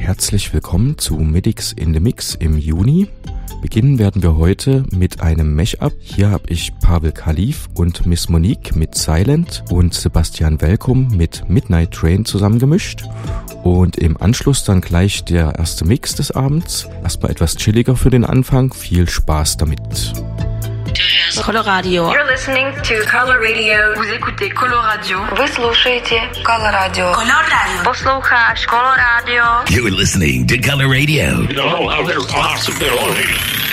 herzlich willkommen zu Medics in the Mix im Juni. Beginnen werden wir heute mit einem Mashup. Hier habe ich Pavel Khalif und Miss Monique mit Silent und Sebastian Welkum mit Midnight Train zusammengemischt. Und im Anschluss dann gleich der erste Mix des Abends. Erstmal etwas chilliger für den Anfang. Viel Spaß damit. Coloradio. You're listening to Color Radio. Vous écoutez Coloradio. Вы слушаете Color Radio. Coloradio. Послухаешь Color Radio. You're listening to Color Radio. No other possibility.